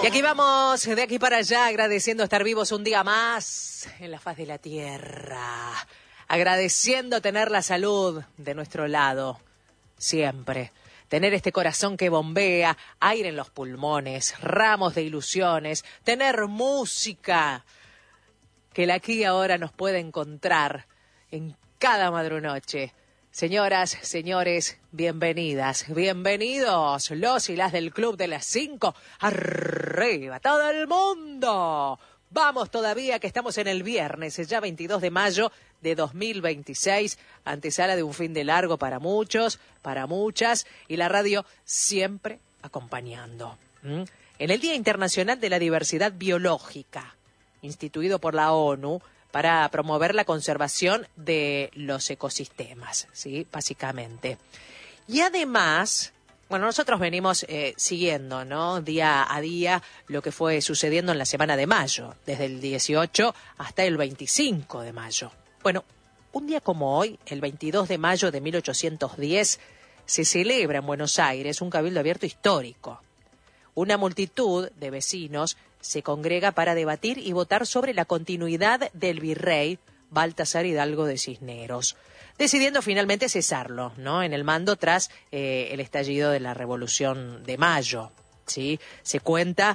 aquí vamos, de aquí para allá, agradeciendo estar vivos un día más en la faz de la tierra. Agradeciendo tener la salud de nuestro lado, siempre. Tener este corazón que bombea, aire en los pulmones, ramos de ilusiones, tener música que la aquí y ahora nos puede encontrar en cada madrunoche. Señoras, señores, bienvenidas, bienvenidos, los y las del Club de las 5. ¡Arriba todo el mundo! Vamos todavía, que estamos en el viernes, ya 22 de mayo de 2026, antesala de un fin de largo para muchos, para muchas, y la radio siempre acompañando. En el Día Internacional de la Diversidad Biológica, instituido por la ONU, para promover la conservación de los ecosistemas, ¿sí? Básicamente. Y además, bueno, nosotros venimos siguiendo, ¿no? Día a día lo que fue sucediendo en la semana de mayo, desde el 18 hasta el 25 de mayo. Bueno, un día como hoy, el 22 de mayo de 1810, se celebra en Buenos Aires un cabildo abierto histórico. Una multitud de vecinos se congrega para debatir y votar sobre la continuidad del virrey Baltasar Hidalgo de Cisneros, decidiendo finalmente cesarlo, ¿no? En el mando tras el estallido de la Revolución de Mayo, ¿sí? Se cuenta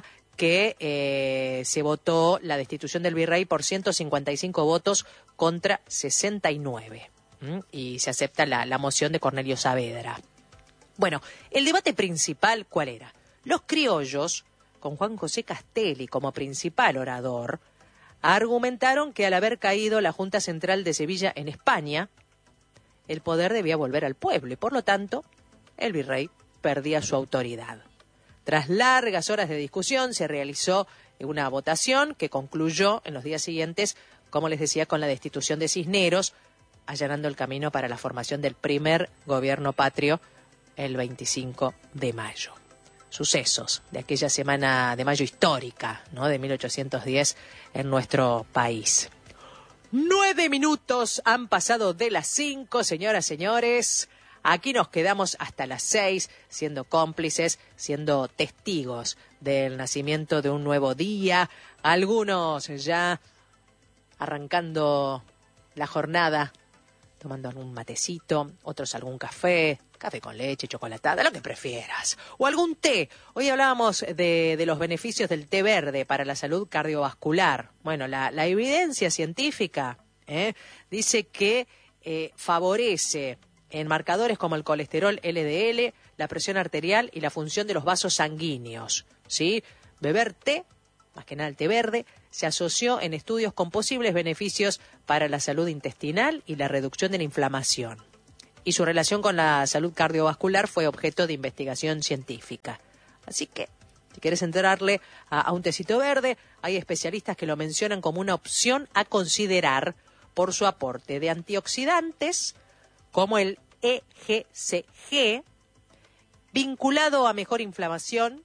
que se votó la destitución del virrey por 155 votos contra 69, y se acepta la moción de Cornelio Saavedra. Bueno, el debate principal, ¿cuál era? Los criollos, con Juan José Castelli como principal orador, argumentaron que al haber caído la Junta Central de Sevilla en España, el poder debía volver al pueblo y, por lo tanto, el virrey perdía su autoridad. Tras largas horas de discusión, se realizó una votación que concluyó en los días siguientes, como les decía, con la destitución de Cisneros, allanando el camino para la formación del primer gobierno patrio el 25 de mayo. Sucesos de aquella semana de mayo histórica, ¿no? De 1810 en nuestro país. 9 minutos han pasado de las 5, señoras, señores. Aquí nos quedamos hasta las 6, siendo cómplices, siendo testigos del nacimiento de un nuevo día. Algunos ya arrancando la jornada, tomando algún matecito, otros algún café con leche, chocolatada, lo que prefieras. O algún té. Hoy hablábamos de los beneficios del té verde para la salud cardiovascular. Bueno, la evidencia científica dice que favorece en marcadores como el colesterol LDL, la presión arterial y la función de los vasos sanguíneos, ¿sí? Beber té, más que nada el té verde, se asoció en estudios con posibles beneficios para la salud intestinal y la reducción de la inflamación. Y su relación con la salud cardiovascular fue objeto de investigación científica. Así que, si quieres entrarle a un tecito verde, hay especialistas que lo mencionan como una opción a considerar por su aporte de antioxidantes, como el EGCG, vinculado a menor inflamación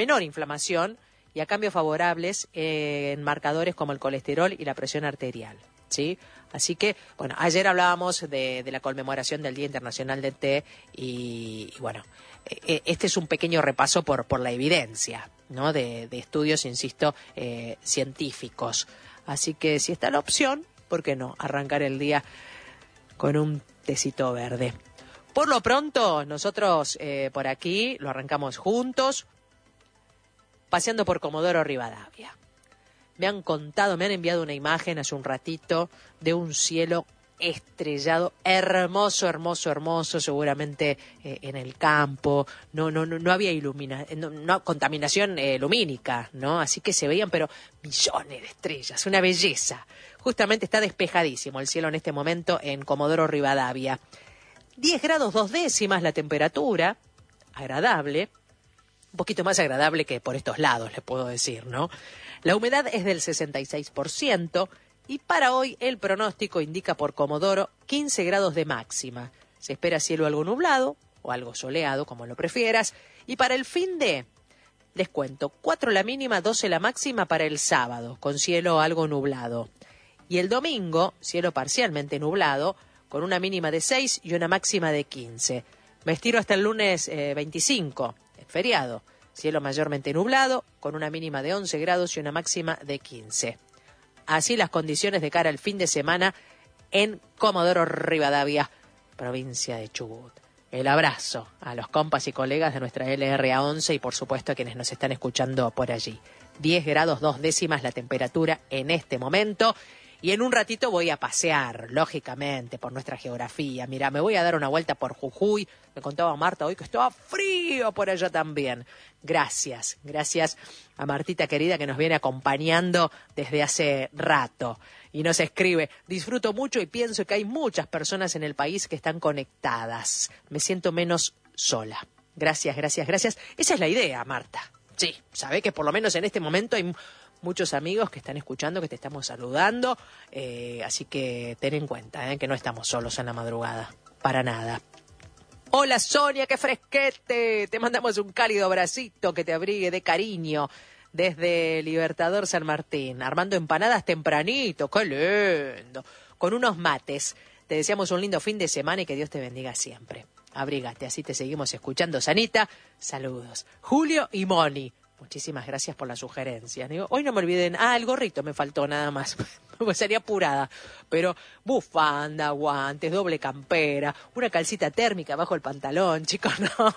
y a cambios favorables en marcadores como el colesterol y la presión arterial, ¿sí? Así que, bueno, ayer hablábamos de la conmemoración del Día Internacional del Té y bueno, este es un pequeño repaso por la evidencia, ¿no? De estudios, insisto, científicos. Así que si está la opción, ¿por qué no? Arrancar el día con un tecito verde. Por lo pronto, nosotros por aquí lo arrancamos juntos, paseando por Comodoro Rivadavia. Me han enviado una imagen hace un ratito de un cielo estrellado, hermoso, hermoso, hermoso, seguramente en el campo. No había contaminación lumínica, ¿no? Así que se veían, pero millones de estrellas, una belleza. Justamente está despejadísimo el cielo en este momento en Comodoro Rivadavia. 10 grados 2 décimas la temperatura, agradable. Un poquito más agradable que por estos lados, les puedo decir, ¿no? La humedad es del 66% y para hoy el pronóstico indica por Comodoro 15 grados de máxima. Se espera cielo algo nublado o algo soleado, como lo prefieras. Y para el fin de, les cuento, 4 la mínima, 12 la máxima para el sábado, con cielo algo nublado. Y el domingo, cielo parcialmente nublado, con una mínima de 6 y una máxima de 15. Me estiro hasta el lunes 25, el feriado. cielo mayormente nublado, con una mínima de 11 grados y una máxima de 15. Así las condiciones de cara al fin de semana en Comodoro Rivadavia, provincia de Chubut. El abrazo a los compas y colegas de nuestra LRA11 y por supuesto a quienes nos están escuchando por allí. 10 grados 2 décimas la temperatura en este momento. Y en un ratito voy a pasear, lógicamente, por nuestra geografía. Mira, me voy a dar una vuelta por Jujuy. Me contaba Marta hoy que estaba frío por allá también. Gracias a Martita querida que nos viene acompañando desde hace rato. Y nos escribe, disfruto mucho y pienso que hay muchas personas en el país que están conectadas. Me siento menos sola. Gracias. Esa es la idea, Marta. Sí, sabe que por lo menos en este momento hay muchos amigos que están escuchando, que te estamos saludando, así que ten en cuenta que no estamos solos en la madrugada, para nada. Hola Sonia, qué fresquete, te mandamos un cálido abracito que te abrigue de cariño desde Libertador San Martín, armando empanadas tempranito, qué lindo, con unos mates. Te deseamos un lindo fin de semana y que Dios te bendiga siempre. Abrígate, así te seguimos escuchando, Sanita. Saludos. Julio y Moni. Muchísimas gracias por la sugerencia. Digo, hoy no me olviden, el gorrito me faltó nada más, pues sería apurada, pero bufanda, guantes, doble campera, una calcita térmica bajo el pantalón, chicos,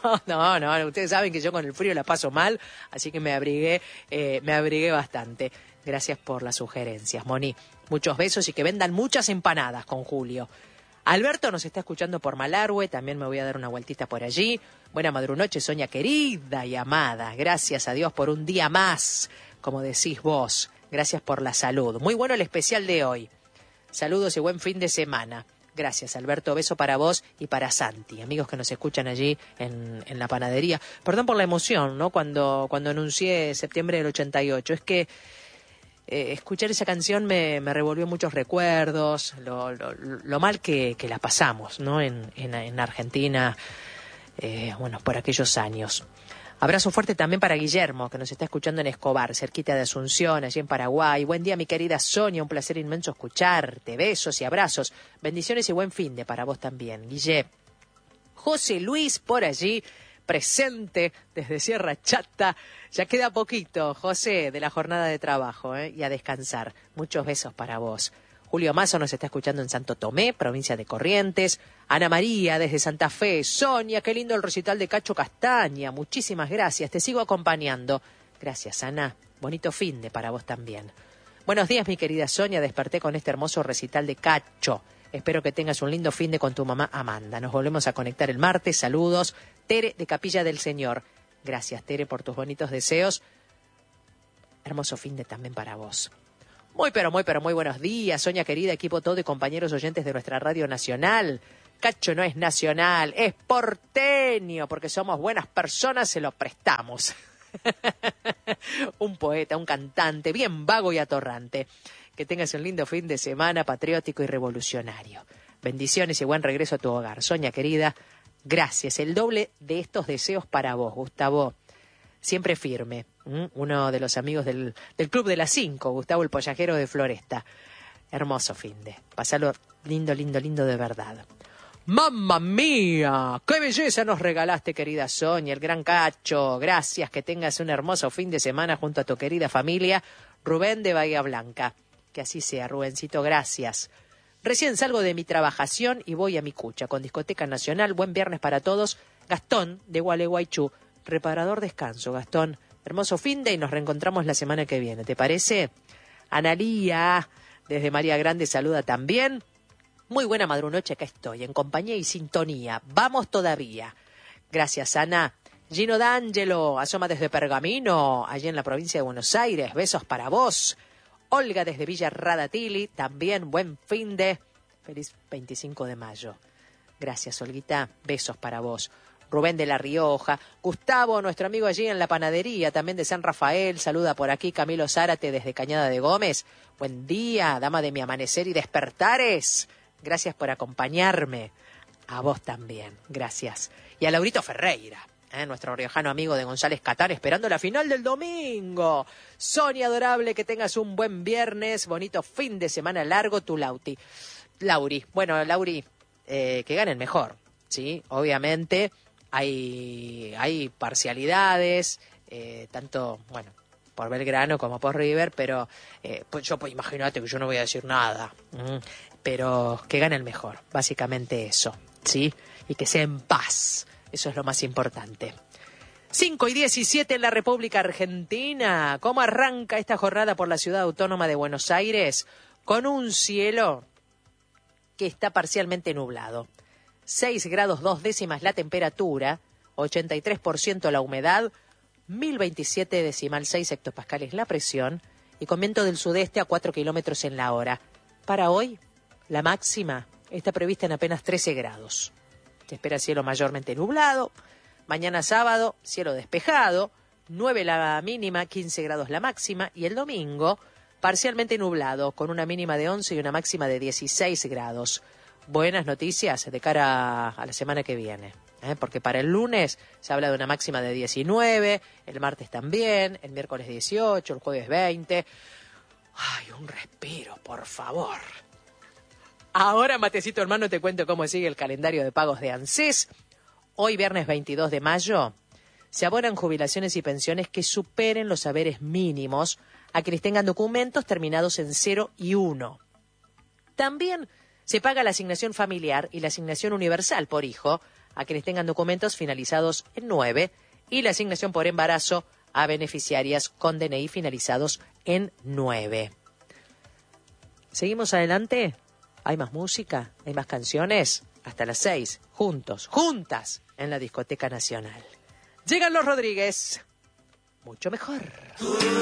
no, ustedes saben que yo con el frío la paso mal, así que me abrigué bastante. Gracias por las sugerencias, Moni. Muchos besos y que vendan muchas empanadas con Julio. Alberto nos está escuchando por Malargüe, también me voy a dar una vueltita por allí. Buena madrunoche, Sonia querida y amada. Gracias a Dios por un día más, como decís vos. Gracias por la salud. Muy bueno el especial de hoy. Saludos y buen fin de semana. Gracias, Alberto. Beso para vos y para Santi, amigos que nos escuchan allí en la panadería. Perdón por la emoción, ¿no? Cuando anuncié septiembre del 88. Es que escuchar esa canción me revolvió muchos recuerdos, lo mal que la pasamos, ¿no? En Argentina, por aquellos años. Abrazo fuerte también para Guillermo, que nos está escuchando en Escobar, cerquita de Asunción, allí en Paraguay. Buen día, mi querida Sonia, un placer inmenso escucharte. Besos y abrazos, bendiciones y buen fin de para vos también, Guille. José Luis por allí, presente desde Sierra Chata. Ya queda poquito, José, de la jornada de trabajo, y a descansar. Muchos besos para vos. Julio Mazo nos está escuchando en Santo Tomé, provincia de Corrientes. Ana María desde Santa Fe. Sonia, qué lindo el recital de Cacho Castaña. Muchísimas gracias, te sigo acompañando. Gracias, Ana. Bonito fin de para vos también. Buenos días, mi querida Sonia. Desperté con este hermoso recital de Cacho. Espero que tengas un lindo fin de con tu mamá Amanda. Nos volvemos a conectar el martes. Saludos. Tere de Capilla del Señor. Gracias, Tere, por tus bonitos deseos. Hermoso fin de también para vos. Muy buenos días, Sonia querida, equipo todo y compañeros oyentes de nuestra Radio Nacional. Cacho no es nacional, es porteño, porque somos buenas personas, se lo prestamos. Un poeta, un cantante, bien vago y atorrante. Que tengas un lindo fin de semana patriótico y revolucionario. Bendiciones y buen regreso a tu hogar. Sonia querida, gracias. El doble de estos deseos para vos, Gustavo. Siempre firme. Uno de los amigos del Club de las 5, Gustavo el Pollajero de Floresta. Hermoso fin de. Pasalo lindo de verdad. ¡Mamma mía! ¡Qué belleza nos regalaste, querida Sonia, el gran Cacho! Gracias, que tengas un hermoso fin de semana junto a tu querida familia, Rubén de Bahía Blanca. Que así sea, Rubencito, gracias. Recién salgo de mi trabajación y voy a mi cucha con Discoteca Nacional. Buen viernes para todos. Gastón de Gualeguaychú. Reparador descanso, Gastón. Hermoso fin de y nos reencontramos la semana que viene, ¿te parece? Analía, desde María Grande, saluda también. Muy buena madrunoche, acá estoy, en compañía y sintonía. Vamos todavía. Gracias, Ana. Gino D'Angelo, asoma desde Pergamino, allí en la provincia de Buenos Aires. Besos para vos. Olga desde Villa Radatili, también buen fin de. Feliz 25 de mayo. Gracias, Olguita. Besos para vos. Rubén de La Rioja, Gustavo, nuestro amigo allí en la panadería, también de San Rafael, saluda por aquí Camilo Zárate desde Cañada de Gómez. Buen día, dama de mi amanecer y despertares. Gracias por acompañarme. A vos también, gracias. Y a Laurito Ferreira, nuestro riojano amigo de González Catán, esperando la final del domingo. Sonia adorable, que tengas un buen viernes, bonito fin de semana largo, tu Lauri. Bueno, Lauri, que ganen mejor, ¿sí? Obviamente. Hay parcialidades, tanto, bueno, por Belgrano como por River, pero pues imagínate que yo no voy a decir nada, pero que gane el mejor, básicamente eso, ¿sí? Y que sea en paz, eso es lo más importante. 5:17 en la República Argentina. ¿Cómo arranca esta jornada por la ciudad autónoma de Buenos Aires? Con un cielo que está parcialmente nublado. 6 grados 2 décimas la temperatura, 83% la humedad, 1027,6 hectopascales la presión y con viento del sudeste a 4 kilómetros en la hora. Para hoy, la máxima está prevista en apenas 13 grados. Se espera cielo mayormente nublado. Mañana sábado, cielo despejado, 9 la mínima, 15 grados la máxima. Y el domingo, parcialmente nublado, con una mínima de 11 y una máxima de 16 grados. Buenas noticias de cara a la semana que viene. Porque para el lunes se habla de una máxima de 19, el martes también, el miércoles 18, el jueves 20. ¡Ay, un respiro, por favor! Ahora, Matecito hermano, te cuento cómo sigue el calendario de pagos de ANSES. Hoy, viernes 22 de mayo, se abonan jubilaciones y pensiones que superen los haberes mínimos a quienes tengan documentos terminados en 0 y 1. También se paga la asignación familiar y la asignación universal por hijo a quienes tengan documentos finalizados en 9 y la asignación por embarazo a beneficiarias con DNI finalizados en 9. ¿Seguimos adelante? ¿Hay más música? ¿Hay más canciones? Hasta las 6, juntas, en la Discoteca Nacional. Llegan los Rodríguez. Mucho mejor.